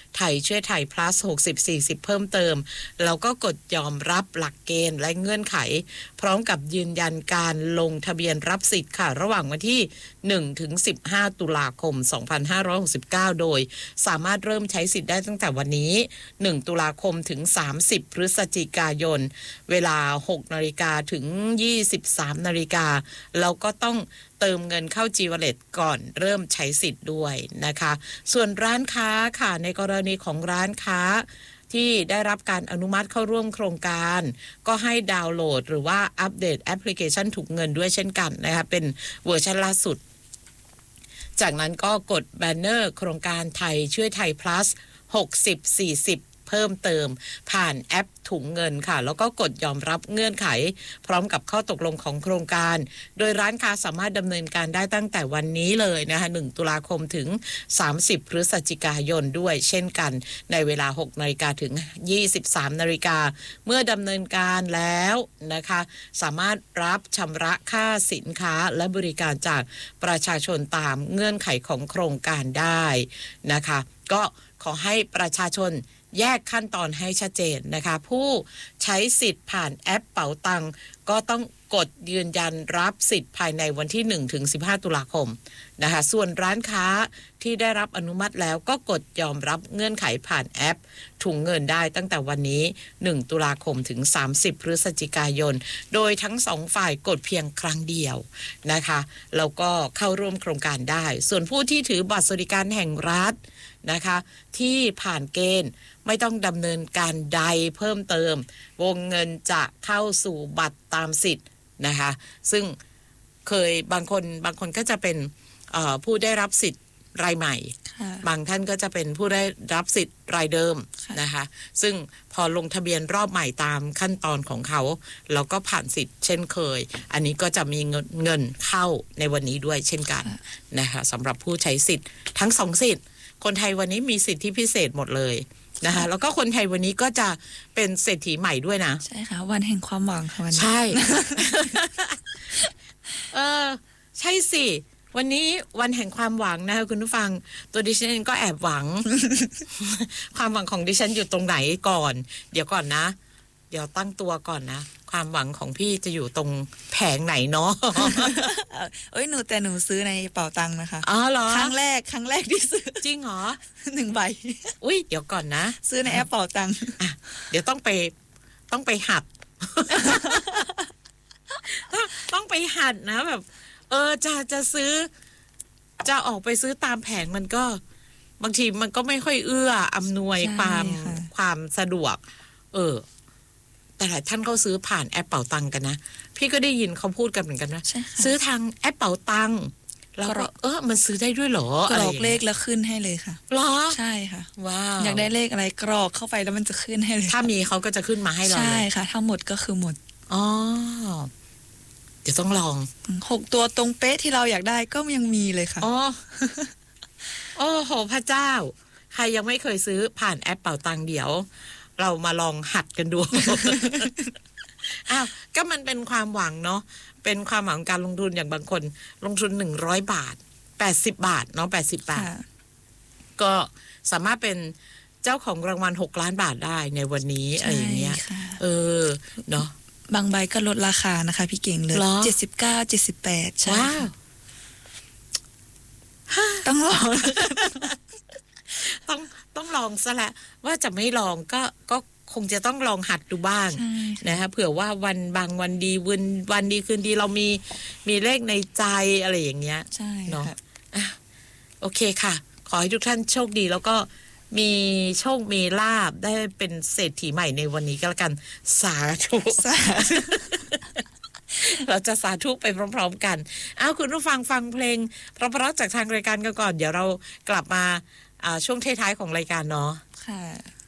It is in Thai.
ไทยช่วยไทย plus 60-40 เพิ่มเติมแล้วก็กดยอมรับหลักเกณฑ์และเงื่อนไขพร้อมกับยืนยันการลงทะเบียนรับสิทธิ์ค่ะระหว่างวันที่1ถึง15ตุลาคม2569โดยสามารถเริ่มใช้สิทธิ์ได้ตั้งแต่วันนี้1ตุลาคมถึง30พฤศจิกายนเวลา 6 นาฬิกาถึง 23 นาฬิกาแล้วก็ต้องเติมเงินเข้า G-Wallet ก่อนเริ่มใช้สิทธิ์ด้วยนะคะส่วนร้านค้าค่ะในกรณีของร้านค้าที่ได้รับการอนุมัติเข้าร่วมโครงการก็ให้ดาวน์โหลดหรือว่าอัปเดตแอปพลิเคชันถุงเงินด้วยเช่นกันนะคะเป็นเวอร์ชันล่าสุดจากนั้นก็กดแบนเนอร์โครงการไทยช่วยไทย plus 60-40เพิ่มเติมผ่านแอปถุงเงินค่ะแล้วก็กดยอมรับเงื่อนไขพร้อมกับข้อตกลงของโครงการโดยร้านค้าสามารถดำเนินการได้ตั้งแต่วันนี้เลยนะคะ1ตุลาคมถึง30พฤศจิกายนด้วยเช่นกันในเวลา 6 นาฬิกาถึง 23 นาฬิกาเมื่อดำเนินการแล้วนะคะสามารถรับชำระค่าสินค้าและบริการจากประชาชนตามเงื่อนไขของโครงการได้นะคะก็ขอให้ประชาชนแยกขั้นตอนให้ชัดเจนนะคะผู้ใช้สิทธิ์ผ่านแอปเป๋าตังก็ต้องกดยืนยันรับสิทธิ์ภายในวันที่1ถึง15ตุลาคมนะคะส่วนร้านค้าที่ได้รับอนุมัติแล้วก็กดยอมรับเงื่อนไขผ่านแอปถุงเงินได้ตั้งแต่วันนี้1ตุลาคมถึง30พฤศจิกายนโดยทั้ง2ฝ่ายกดเพียงครั้งเดียวนะคะแล้วก็เข้าร่วมโครงการได้ส่วนผู้ที่ถือบัตรสวัสดิการแห่งรัฐนะคะที่ผ่านเกณฑ์ไม่ต้องดำเนินการใดเพิ่มเติมวงเงินจะเข้าสู่บัตรตามสิทธิ์นะคะซึ่งเคยบางคนก็จะเป็นผู้ได้รับสิทธิ์รายใหม่บางท่านก็จะเป็นผู้ได้รับสิทธิ์รายเดิมนะคะซึ่งพอลงทะเบียนรอบใหม่ตามขั้นตอนของเขาแล้วก็ผ่านสิทธิ์เช่นเคยอันนี้ก็จะมีเงินเข้าในวันนี้ด้วยเช่นกันนะคะสำหรับผู้ใช้สิทธิ์ทั้ง2สิทธิ์คนไทยวันนี้มีสิทธิพิเศษหมดเลยนะคะแล้วก็คนไทยวันนี้ก็จะเป็นเศรษฐีใหม่ด้วยนะใช่ค่ะวันแห่งความหวังค่ะวันนี้ใช่ ใช่สิวันนี้วันแห่งความหวังนะคะคุณผู้ฟังตัวดิฉันเองก็แอบหวัง ความหวังของดิฉันอยู่ตรงไหนก่อนเดี๋ยวก่อนนะเดี๋ยวตั้งตัวก่อนนะความหวังของพี่จะอยู่ตรงแผงไหนเนาะหนูซื้อในเป๋าตังค์นะคะอ๋อเหรอครั้งแรกที่ซื้อจริงเหรอ 1 ใบอุ้ยเดี๋ยวก่อนนะซื้อในแอปเป๋าตังค์เดี๋ยวต้องไปหัด ต้องไปหัดนะแบบจะซื้อจะออกไปซื้อตามแผงมันก็บางทีมันก็ไม่ค่อยเอื้ออำนวยความสะดวกแต่หลายท่านเขาซื้อผ่านแอปเป๋าตังกันนะพี่ก็ได้ยินเขาพูดกันเหมือนกันนะซื้อทางแอปเป๋าตังแล้วก็มันซื้อได้ด้วยเหรอกรอกเลขแล้วขึ้นให้เลยค่ะหรอใช่ค่ะว้าวอยากได้เลขอะไรกรอกเข้าไปแล้วมันจะขึ้นให้เลยถ้ามีเขาก็จะขึ้นมาให้เราใช่ค่ะถ้าหมดก็คือหมดเดี๋ยวต้องลอง 6ตัวตรงเป๊ะที่เราอยากได้ก็ยังมีเลยค่ะโอ้โหพระเจ้าใครยังไม่เคยซื้อผ่านแอปเป๋าตังเดี๋ยวเรามาลองหัดกันดู ก็มันเป็นความหวังเนาะเป็นความหวังการลงทุนอย่างบางคนลงทุน100 บาท80 บาทเนาะ80 บาทก็สามารถเป็นเจ้าของรางวัล6 ล้านบาทได้ในวันนี้อะไรอย่างเงี้ยเนาะบางใบก็ลดราคานะคะพี่เก่งเลย79 78ใช่ต้องลองต้องลองซะแหละว่าจะไม่ลองก็คงจะต้องลองหัดดูบ้างนะคะเผื่อว่าวันดีวันดีคืนดีเรามีเลขในใจอะไรอย่างเงี้ยเนาะโอเคค่ะขอให้ทุกท่านโชคดีแล้วก็มีโชคมีลาภได้เป็นเศรษฐีใหม่ในวันนี้ก็แล้วกันสาธุเราจะสาธุไปพร้อมๆกันคุณผู้ฟังเพลงเพราะๆจากทางรายการกันก่อนเดี๋ยวเรากลับมาช่วงท้ายๆของรายการเนาะค่ะ